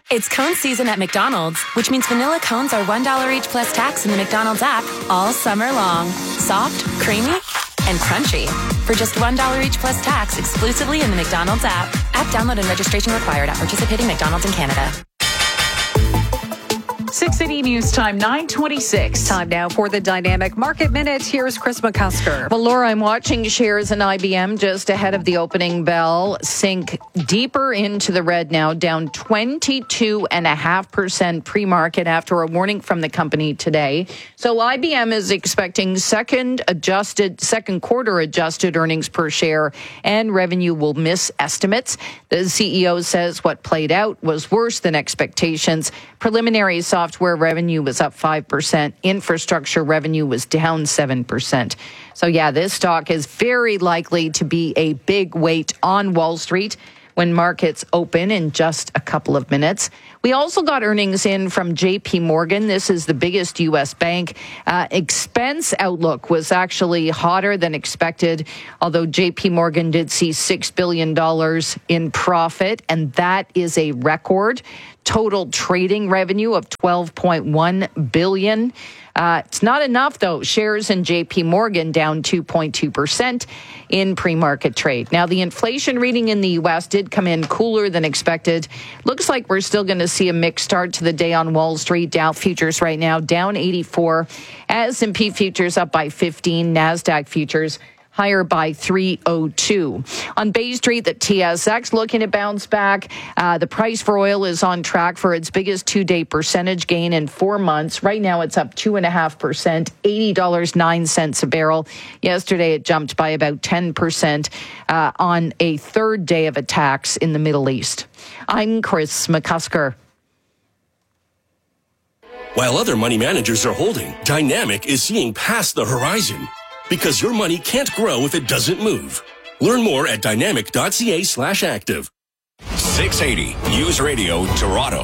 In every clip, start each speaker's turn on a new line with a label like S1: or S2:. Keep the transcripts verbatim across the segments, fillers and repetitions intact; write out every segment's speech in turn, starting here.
S1: It's cone season at McDonald's, which means vanilla cones are one dollar each plus tax in the McDonald's app all summer long. Soft, creamy, and crunchy. For just one dollar each plus tax exclusively in the McDonald's app. App download and registration required at participating McDonald's in Canada.
S2: six eighty News Time, nine twenty-six.
S3: Time now for the Dynamic Market Minute. Here's Chris McCusker.
S4: Well, Laura, I'm watching shares in I B M just ahead of the opening bell sink deeper into the red now, down twenty-two point five percent pre-market after a warning from the company today. So I B M is expecting second adjusted, second quarter adjusted earnings per share and revenue will miss estimates. The C E O says what played out was worse than expectations. Preliminary software revenue was up five percent. Infrastructure revenue was down seven percent. So, yeah, this stock is very likely to be a big weight on Wall Street when markets open in just a couple of minutes. We also got earnings in from J P Morgan. This is the biggest U S bank. Uh, expense outlook was actually hotter than expected, although J P Morgan did see six billion dollars in profit, and that is a record. Total trading revenue of twelve point one billion dollars. Uh, it's not enough, though. Shares in J P Morgan down two point two percent in pre-market trade. Now, the inflation reading in the U S did come in cooler than expected. Looks like we're still going to see a mixed start to the day on Wall Street. Dow futures right now down eighty-four. S and P futures up by fifteen. NASDAQ futures higher by three oh two. On Bay Street, the T S X looking to bounce back. Uh, the price for oil is on track for its biggest two-day percentage gain in four months. Right now, it's up two point five percent, eighty dollars and nine cents a barrel. Yesterday, it jumped by about ten percent uh, on a third day of attacks in the Middle East. I'm Chris McCusker.
S5: While other money managers are holding, Dynamic is seeing past the horizon. Because your money can't grow if it doesn't move. Learn more at dynamic.ca slash active.
S6: six eighty News Radio, Toronto.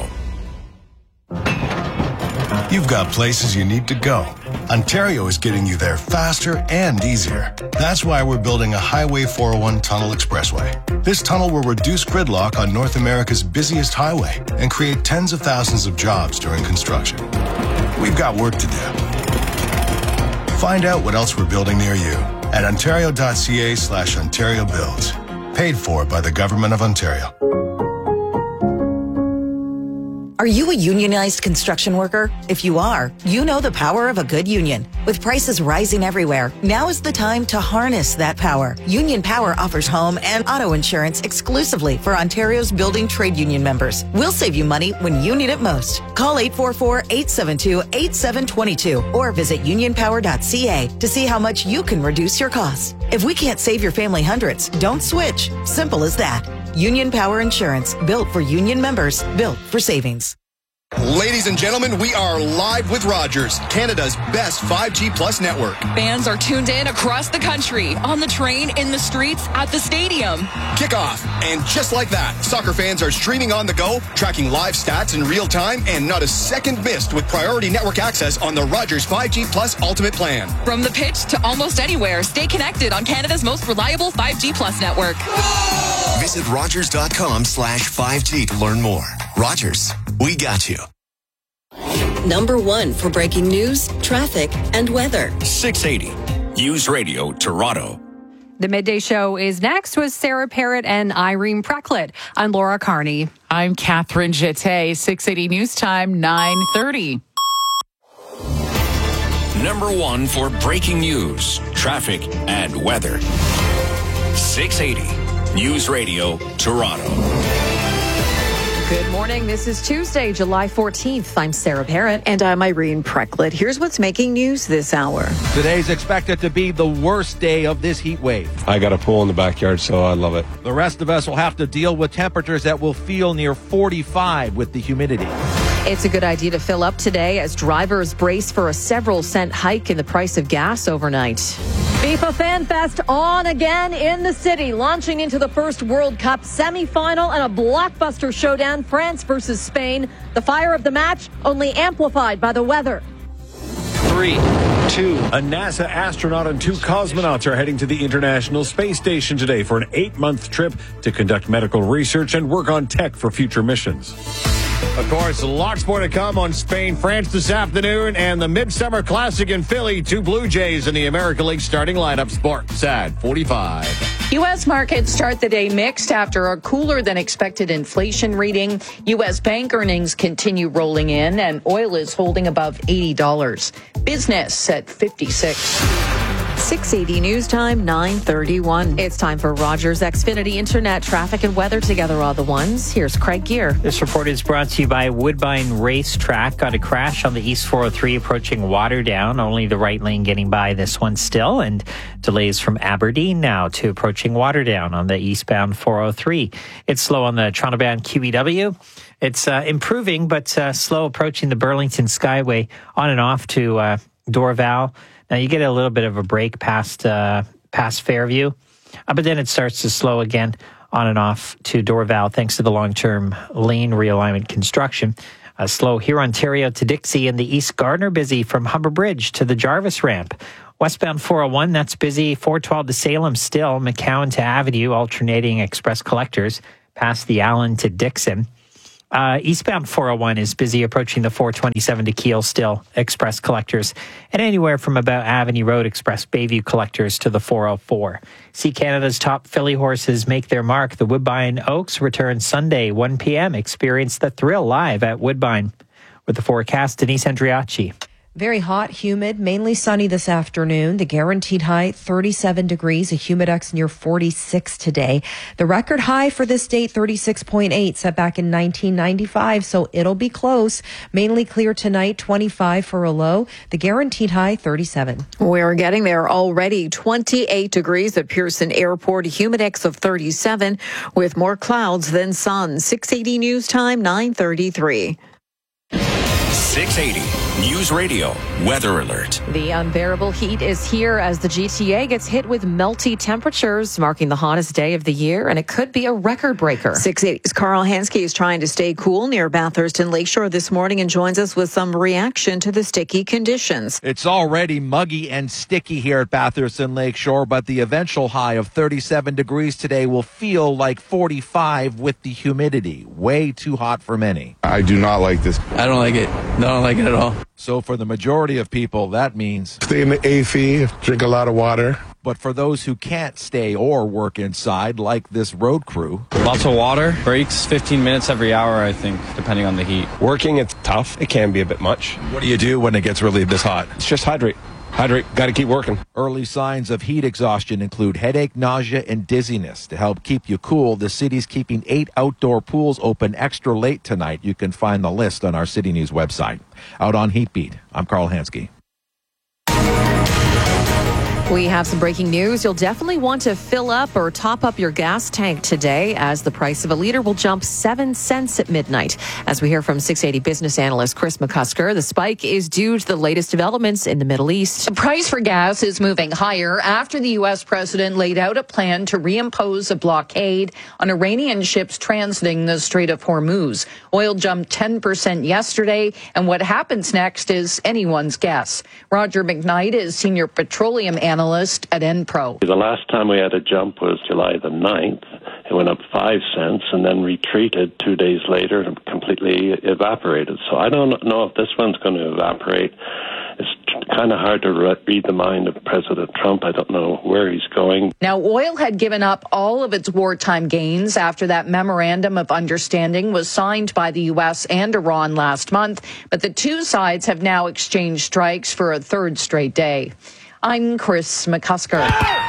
S7: You've got places you need to go. Ontario is getting you there faster and easier. That's why we're building a Highway four oh one Tunnel Expressway. This tunnel will reduce gridlock on North America's busiest highway and create tens of thousands of jobs during construction. We've got work to do. Find out what else we're building near you at ontario.ca slash Ontario Builds. Paid for by the Government of Ontario.
S8: Are you a unionized construction worker? If you are, you know the power of a good union. With prices rising everywhere, now is the time to harness that power. Union Power offers home and auto insurance exclusively for Ontario's building trade union members. We'll save you money when you need it most. Call eight four four, eight seven two, eight seven two two or visit union power dot c a to see how much you can reduce your costs. If we can't save your family hundreds, don't switch. Simple as that. Union Power Insurance, built for union members, built for savings.
S9: Ladies and gentlemen, we are live with Rogers, Canada's best five G Plus network.
S10: Fans are tuned in across the country, on the train, in the streets, at the stadium.
S9: Kickoff. And just like that, soccer fans are streaming on the go, tracking live stats in real time, and not a second missed with priority network access on the Rogers five G Plus Ultimate Plan.
S10: From the pitch to almost anywhere, stay connected on Canada's most reliable five G Plus network.
S6: Visit Rogers.com slash 5G to learn more. Rogers, we got you.
S11: Number one for breaking news, traffic, and weather.
S6: six eighty News Radio, Toronto.
S3: The Midday Show is next with Sarah Parrott and Irene Precklett. I'm Laura Carney.
S2: I'm Catherine Jeté. six eighty News Time, nine thirty.
S6: Number one for breaking news, traffic, and weather. six eighty News Radio, Toronto.
S3: Good morning. This is Tuesday, July fourteenth. I'm Sarah Parrott.
S12: And I'm Irene Precklett. Here's what's making news this hour.
S13: Today's expected to be the worst day of this heat wave.
S14: I got a pool in the backyard, so I love it.
S13: The rest of us will have to deal with temperatures that will feel near forty-five with the humidity.
S3: It's a good idea to fill up today as drivers brace for a several cent hike in the price of gas overnight. FIFA Fan Fest on again in the city, launching into the first World Cup semifinal and a blockbuster showdown, France versus Spain. The fire of the match only amplified by the weather.
S15: Three, two, a NASA astronaut and two cosmonauts are heading to the International Space Station today for an eight-month trip to conduct medical research and work on tech for future missions. Of course, lots more to come on Spain, France this afternoon, and the Midsummer Classic in Philly. Two Blue Jays in the American League starting lineup. Sports at forty-five.
S4: U S markets start the day mixed after a cooler than expected inflation reading. U S bank earnings continue rolling in, and oil is holding above eighty dollars. Business at fifty-six.
S3: six eighty News Time, nine thirty-one. It's time for Rogers Xfinity Internet traffic and weather together all the ones. Here's Craig Gear.
S16: This report is brought to you by Woodbine Racetrack. Got a crash on the East four oh three approaching Waterdown. Only the right lane getting by this one still. And delays from Aberdeen now to approaching Waterdown on the eastbound four oh three. It's slow on the Toronto-bound Q E W. It's uh, improving, but uh, slow approaching the Burlington Skyway on and off to uh, Dorval. Now, you get a little bit of a break past uh, past Fairview, uh, but then it starts to slow again on and off to Dorval thanks to the long-term lane realignment construction. Uh, slow here, Ontario to Dixie, and the East Gardner busy from Humber Bridge to the Jarvis ramp. Westbound four oh one, that's busy. four twelve to Salem still. McCowan to Avenue, alternating express collectors past the Allen to Dixon. Uh, eastbound four oh one is busy approaching the four twenty-seven to Kiel still, express collectors, and anywhere from about Avenue Road Express Bayview collectors to the four oh four. See Canada's top filly horses make their mark. The Woodbine Oaks return Sunday, one p.m. Experience the thrill live at Woodbine. With the forecast, Denise Andriacci.
S17: Very hot, humid, mainly sunny this afternoon. The guaranteed high, thirty-seven degrees, a humidex near forty-six today. The record high for this date, thirty-six point eight, set back in nineteen ninety-five, so it'll be close. Mainly clear tonight, twenty-five for a low. The guaranteed high, thirty-seven.
S12: We're getting there already. twenty-eight degrees at Pearson Airport, a humidex of thirty-seven, with more clouds than sun. six eighty News Time, nine thirty-three.
S6: six eighty News Radio Weather Alert.
S3: The unbearable heat is here as the G T A gets hit with melty temperatures, marking the hottest day of the year, and it could be a record breaker.
S12: six eighty's Carl Hansky is trying to stay cool near Bathurst and Lakeshore this morning and joins us with some reaction to the sticky conditions.
S13: It's already muggy and sticky here at Bathurst and Lakeshore, but the eventual high of thirty-seven degrees today will feel like forty-five with the humidity. Way too hot for many.
S14: I do not like this.
S18: I don't like it. No, I don't like it at all.
S13: So for the majority of people, that means
S14: stay in the A C, drink a lot of water.
S13: But for those who can't stay or work inside, like this road crew,
S18: lots of water, breaks fifteen minutes every hour, I think, depending on the heat.
S14: Working, it's tough. It can be a bit much.
S13: What do you do when it gets really this hot?
S14: It's just hydrate. Hydrate. Got to keep working.
S13: Early signs of heat exhaustion include headache, nausea, and dizziness. To help keep you cool, the city's keeping eight outdoor pools open extra late tonight. You can find the list on our City News website. Out on Heatbeat, I'm Carl Hansky.
S3: We have some breaking news. You'll definitely want to fill up or top up your gas tank today, as the price of a liter will jump seven cents at midnight. As we hear from six eighty business analyst Chris McCusker, the spike is due to the latest developments in the Middle East.
S4: The price for gas is moving higher after the U S president laid out a plan to reimpose a blockade on Iranian ships transiting the Strait of Hormuz. Oil jumped ten percent yesterday, and what happens next is anyone's guess. Roger McKnight is senior petroleum analyst analyst at Enpro.
S19: The last time we had a jump was July the ninth. It went up five cents and then retreated two days later and completely evaporated. So I don't know if this one's going to evaporate. It's kind of hard to read the mind of President Trump. I don't know where he's going.
S4: Now, oil had given up all of its wartime gains after that memorandum of understanding was signed by the U S and Iran last month. But the two sides have now exchanged strikes for a third straight day. I'm Chris McCusker.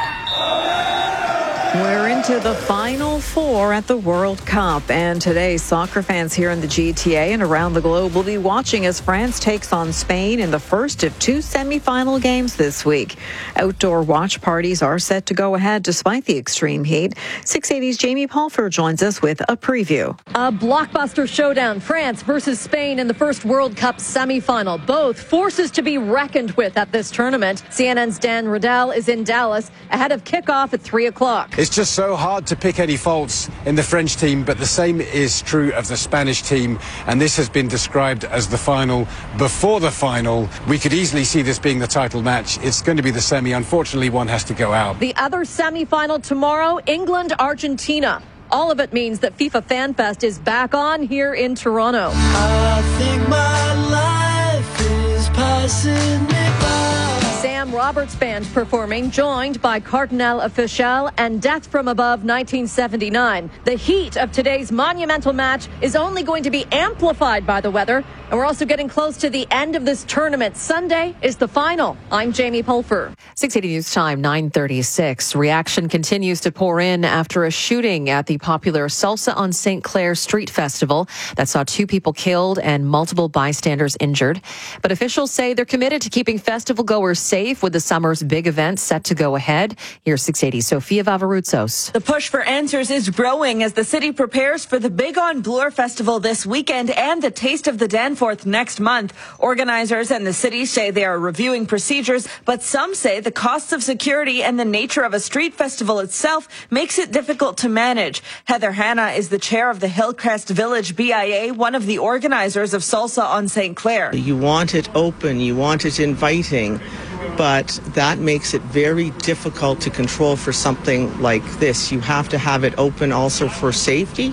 S12: We're into the Final Four at the World Cup, and today soccer fans here in the G T A and around the globe will be watching as France takes on Spain in the first of two semifinal games this week. Outdoor watch parties are set to go ahead despite the extreme heat. six eighty's Jamie Palfer joins us with a preview.
S3: A blockbuster showdown, France versus Spain in the first World Cup semifinal. Both forces to be reckoned with at this tournament. C N N's Dan Riddell is in Dallas ahead of kickoff at three o'clock.
S20: It's just so hard to pick any faults in the French team, but the same is true of the Spanish team, and this has been described as the final before the final. We could easily see this being the title match. It's going to be the semi. Unfortunately, one has to go out.
S3: The other semi-final tomorrow, England-Argentina. All of it means that FIFA Fan Fest is back on here in Toronto.
S21: I think my life is passing me by.
S3: Sam Roberts Band performing, joined by Cardinal Official and Death from Above nineteen seventy-nine. The heat of today's monumental match is only going to be amplified by the weather, and we're also getting close to the end of this tournament. Sunday is the final. I'm Jamie Pulfer.
S4: six eighty News Time, nine thirty-six. Reaction continues to pour in after a shooting at the popular Salsa on Saint Clair Street Festival that saw two people killed and multiple bystanders injured. But officials say they're committed to keeping festival goers safe with the summer's big events set to go ahead. Here's six eighty Sofia Vavaroutsos.
S22: The push for answers is growing as the city prepares for the Big on Bloor Festival this weekend and the Taste of the Danforth next month. Organizers and the city say they are reviewing procedures, but some say the costs of security and the nature of a street festival itself makes it difficult to manage. Heather Hanna is the chair of the Hillcrest Village B I A, one of the organizers of Salsa on Saint Clair.
S23: You want it open, you want it inviting, but that makes it very difficult to control for something like this. You have to have it open also for safety.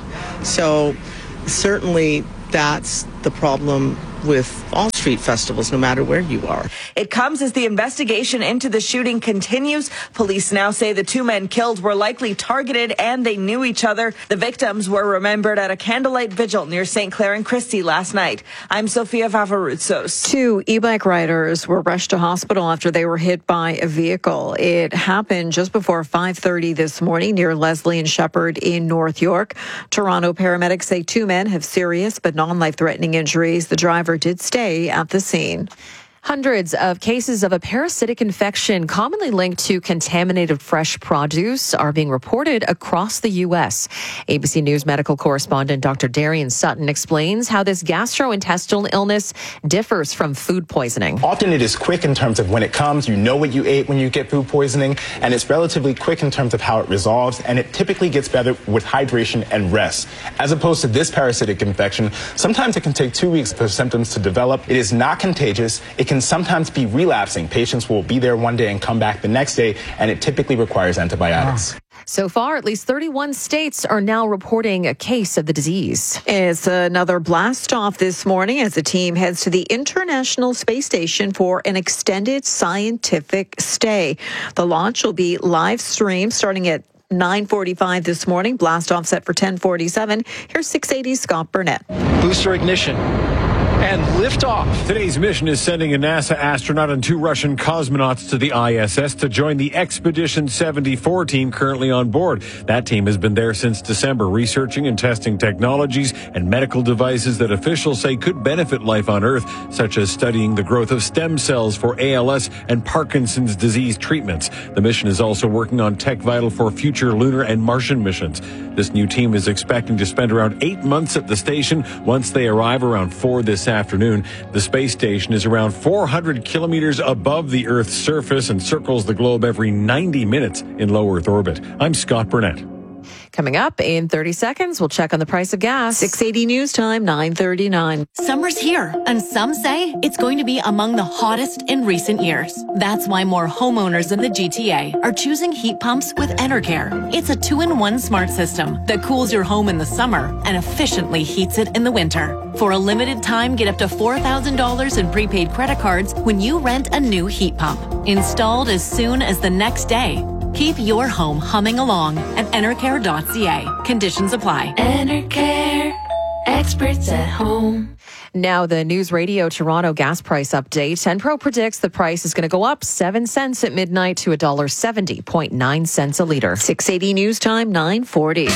S23: So certainly that's the problem with all street festivals, no matter where you are.
S22: It comes as the investigation into the shooting continues. Police now say the two men killed were likely targeted and they knew each other. The victims were remembered at a candlelight vigil near Saint Clair and Christie last night. I'm Sofia Vavaroutsos.
S12: Two e-bike riders were rushed to hospital after they were hit by a vehicle. It happened just before five thirty this morning near Leslie and Shepherd in North York. Toronto paramedics say two men have serious but non-life-threatening injuries. The driver did stay at the scene.
S4: Hundreds of cases of a parasitic infection commonly linked to contaminated fresh produce are being reported across the U S. A B C News medical correspondent Doctor Darian Sutton explains how this gastrointestinal illness differs from food poisoning.
S24: Often it is quick in terms of when it comes. You know what you ate when you get food poisoning, and it's relatively quick in terms of how it resolves, and it typically gets better with hydration and rest. As opposed to this parasitic infection, sometimes it can take two weeks for symptoms to develop. It is not contagious. It can can sometimes be relapsing. Patients will be there one day and come back the next day, and it typically requires antibiotics.
S4: So far, at least thirty-one states are now reporting a case of the disease.
S12: It's another blast off this morning as the team heads to the International Space Station for an extended scientific stay. The launch will be live streamed starting at nine forty-five this morning. Blast off set for ten forty-seven. Here's six eighty Scott Burnett.
S25: Booster ignition. And liftoff.
S15: Today's mission is sending a NASA astronaut and two Russian cosmonauts to the I S S to join the Expedition seventy-four team currently on board. That team has been there since December, researching and testing technologies and medical devices that officials say could benefit life on Earth, such as studying the growth of stem cells for A L S and Parkinson's disease treatments. The mission is also working on tech vital for future lunar and Martian missions. This new team is expecting to spend around eight months at the station once they arrive around four this afternoon. The space station is around four hundred kilometers above the Earth's surface and circles the globe every ninety minutes in low Earth orbit. I'm Scott Burnett.
S4: Coming up in thirty seconds, we'll check on the price of gas.
S12: six eighty News Time, nine thirty-nine.
S1: Summer's here, and some say it's going to be among the hottest in recent years. That's why more homeowners in the G T A are choosing heat pumps with Enercare. It's a two-in-one smart system that cools your home in the summer and efficiently heats it in the winter. For a limited time, get up to four thousand dollars in prepaid credit cards when you rent a new heat pump. Installed as soon as the next day. Keep your home humming along at enercare dot c a. Conditions apply.
S26: Enercare, experts at home.
S4: Now, the News Radio Toronto gas price update. Enpro predicts the price is going to go up seven cents at midnight to one dollar seventy point nine cents a litre.
S12: six eighty News Time, nine forty.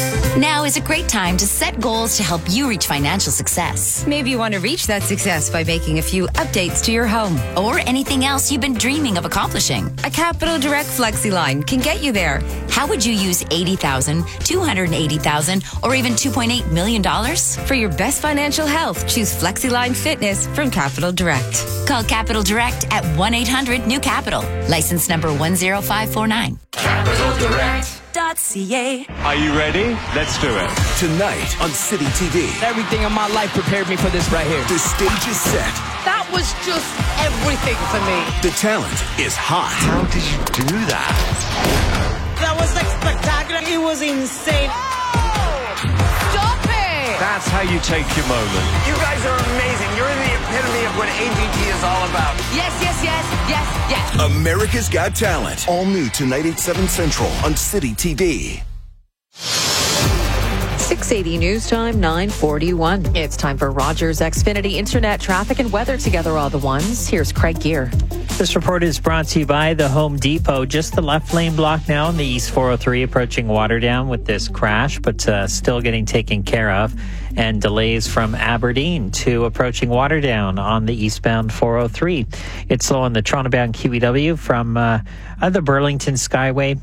S27: Now is a great time to set goals to help you reach financial success.
S28: Maybe you want to reach that success by making a few updates to your home.
S27: Or anything else you've been dreaming of accomplishing.
S28: A Capital Direct FlexiLine can get you there.
S27: How would you use eighty thousand dollars, two hundred eighty thousand dollars, or even two point eight million dollars?
S28: For your best financial health, choose FlexiLine Fitness from Capital Direct.
S27: Call Capital Direct at one eight hundred new capital. License number one zero five four nine.
S26: Capital Direct.
S29: .ca.
S15: Are you ready? Let's do it.
S30: Tonight on City T V.
S29: Everything in my life prepared me for this right here.
S30: The stage is set.
S29: That was just everything for me.
S30: The talent is hot.
S29: How did you do that? That was like spectacular. It was insane.
S15: That's how you take your moment.
S2: You guys are amazing. You're the epitome of what A G T is all about.
S29: Yes, yes, yes, yes, yes.
S30: America's Got Talent. All new tonight at seven Central on City T V.
S3: six eighty News Time, nine forty-one. It's time for Rogers Xfinity Internet traffic and weather together all the ones. Here's Craig Gear.
S5: This report is brought to you by the Home Depot. Just the left lane block now on the East four oh three approaching Waterdown with this crash, but uh, still getting taken care of. And delays from Aberdeen to approaching Waterdown on the eastbound four oh three. It's slow on the Toronto-bound Q E W from uh, the Burlington Skyway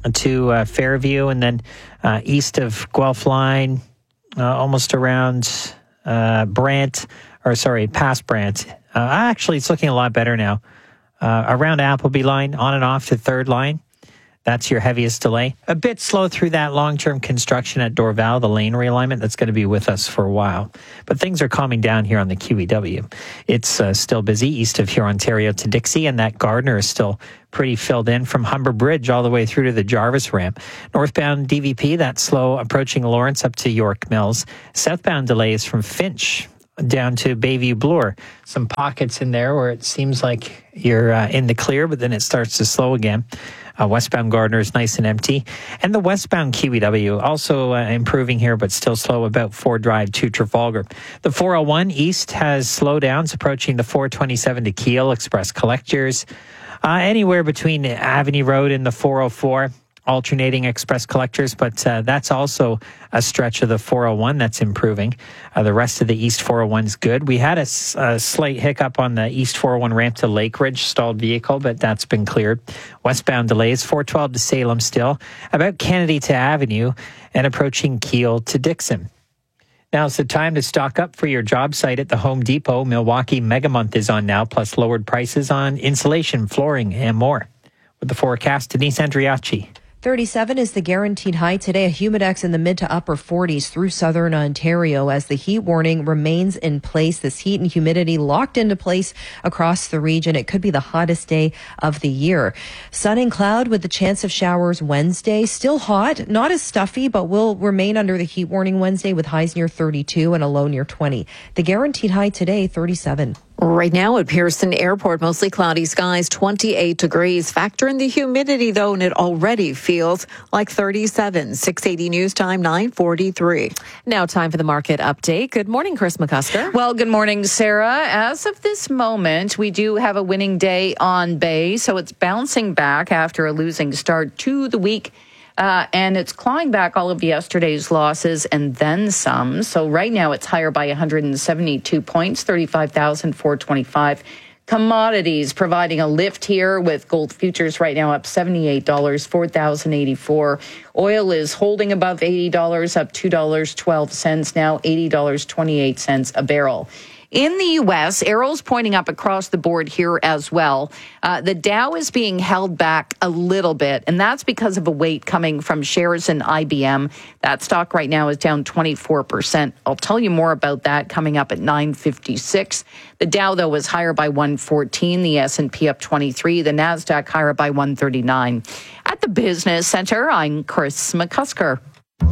S5: to uh, Fairview, and then uh, east of Guelph Line, uh, almost around uh, Brant, or sorry, past Brant. Uh, actually, it's looking a lot better now. Uh, around Appleby Line, on and off to Third Line. That's your heaviest delay. A bit slow through that long-term construction at Dorval, the lane realignment. That's going to be with us for a while. But things are calming down here on the Q E W. It's uh, still busy east of Hurontario to Dixie, and that Gardner is still pretty filled in from Humber Bridge all the way through to the Jarvis ramp. Northbound D V P, that's slow approaching Lawrence up to York Mills. Southbound delays from Finch down to Bayview Bloor. Some pockets in there where it seems like you're uh, in the clear, but then it starts to slow again. Uh, westbound Gardner is nice and empty. And the westbound Q E W also uh, improving here, but still slow about Ford Drive to Trafalgar. The four oh one East has slowdowns approaching the four twenty-seven to Kiel Express Collectors. Uh, anywhere between Avenue Road and the four oh four. Alternating express collectors, but uh, that's also a stretch of the four oh one that's improving. Uh, the rest of the East four oh one is good. We had a, a slight hiccup on the East four oh one ramp to Lake Ridge, stalled vehicle, but that's been cleared. Westbound delays, four twelve to Salem still, about Kennedy to Avenue, and approaching Kiel to Dixon. Now it's the time to stock up for your job site at the Home Depot. Milwaukee Mega Month is on now, plus lowered prices on insulation, flooring, and more. With the forecast, Denise Andriachi.
S6: thirty-seven is the guaranteed high today. A humidex in the mid to upper forties through southern Ontario as the heat warning remains in place. This heat and humidity locked into place across the region. It could be the hottest day of the year. Sun and cloud with the chance of showers Wednesday. Still hot, not as stuffy, but will remain under the heat warning Wednesday with highs near thirty-two and a low near twenty. The guaranteed high today, thirty-seven.
S3: Right now at Pearson Airport, mostly cloudy skies, twenty-eight degrees. Factor in the humidity, though, and it already feels like thirty-seven. six eighty News Time, nine forty-three. Now time for the market update. Good morning, Chris McCusker.
S4: Well, good morning, Sarah. As of this moment, we do have a winning day on Bay, so it's bouncing back after a losing start to the week. Uh, and it's clawing back all of yesterday's losses and then some. So right now it's higher by one hundred seventy-two points, thirty-five thousand four hundred twenty-five. Commodities providing a lift here with gold futures right now up seventy-eight dollars, four thousand eighty-four. Oil is holding above eighty dollars, up two dollars and twelve cents, now eighty dollars and twenty-eight cents a barrel. In the U S, arrows pointing up across the board here as well. Uh, the Dow is being held back a little bit, and that's because of a weight coming from shares in I B M. That stock right now is down twenty-four percent. I'll tell you more about that coming up at nine fifty-six. The Dow, though, was higher by one fourteen. The S and P up twenty-three. The NASDAQ higher by one thirty-nine. At the Business Center, I'm Chris McCusker.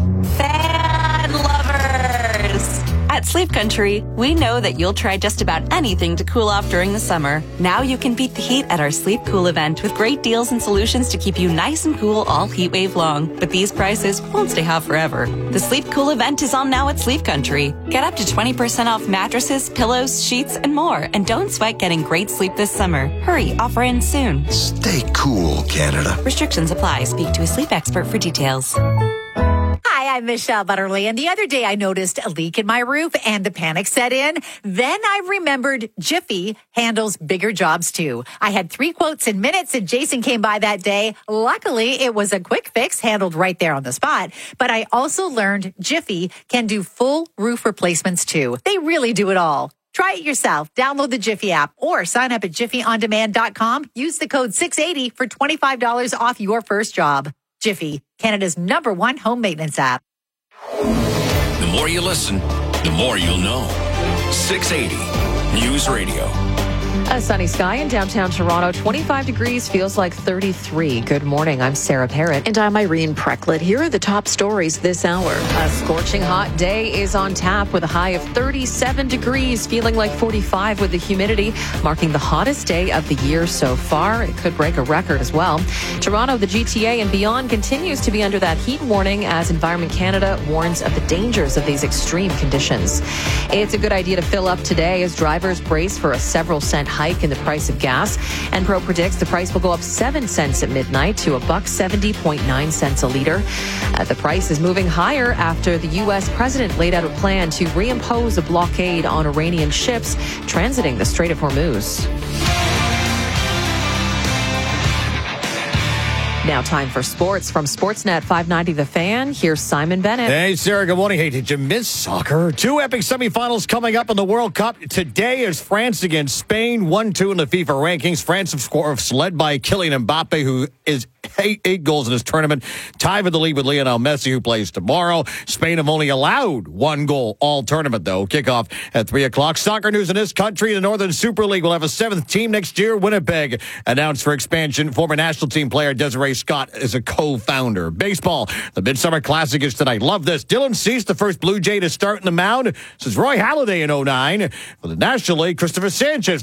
S7: Fan lovers! At Sleep Country, we know that you'll try just about anything to cool off during the summer. Now you can beat the heat at our Sleep Cool event with great deals and solutions to keep you nice and cool all heat wave long. But these prices won't stay hot forever. The Sleep Cool event is on now at Sleep Country. Get up to twenty percent off mattresses, pillows, sheets, and more. And don't sweat getting great sleep this summer. Hurry, offer ends soon.
S30: Stay cool, Canada.
S7: Restrictions apply. Speak to a sleep expert for details.
S8: Hi, I'm Michelle Butterly, and the other day I noticed a leak in my roof and the panic set in. Then I remembered Jiffy handles bigger jobs too. I had three quotes in minutes and Jason came by that day. Luckily, it was a quick fix handled right there on the spot. But I also learned Jiffy can do full roof replacements too. They really do it all. Try it yourself. Download the Jiffy app or sign up at jiffy on demand dot com. Use the code six eighty for twenty-five dollars off your first job. Jiffy, Canada's number one home maintenance app.
S30: The more you listen, the more you'll know. six eighty News Radio.
S3: A sunny sky in downtown Toronto, twenty-five degrees, feels like thirty-three. Good morning, I'm Sarah Parrott.
S12: And I'm Irene Precklett. Here are the top stories this hour.
S3: A scorching hot day is on tap with a high of thirty-seven degrees, feeling like forty-five with the humidity, marking the hottest day of the year so far. It could break a record as well. Toronto, the G T A and beyond continues to be under that heat warning as Environment Canada warns of the dangers of these extreme conditions. It's a good idea to fill up today as drivers brace for a several cent hike in the price of gas. Enpro predicts the price will go up seven cents at midnight to a buck seventy point nine cents a liter. Uh, the price is moving higher after the U S president laid out a plan to reimpose a blockade on Iranian ships transiting the Strait of Hormuz. Now time for sports from Sportsnet five ninety The Fan. Here's Simon Bennett.
S9: Hey, Sarah, good morning. Hey, did you miss soccer? Two epic semifinals coming up in the World Cup. Today is France against Spain, one two in the FIFA rankings. France, of course, led by Kylian Mbappe, who is eight, eight goals in this tournament. Tied for the lead with Lionel Messi, who plays tomorrow. Spain have only allowed one goal all tournament, though. Kickoff at three o'clock. Soccer news in this country. The Northern Super League will have a seventh team next year. Winnipeg announced for expansion. Former national team player Desiree Scott is a co-founder. Baseball, the Midsummer Classic is tonight. Love this. Dylan Cease, the first Blue Jay to start in the mound since Roy Halladay in oh nine. For the National League, Christopher Sanchez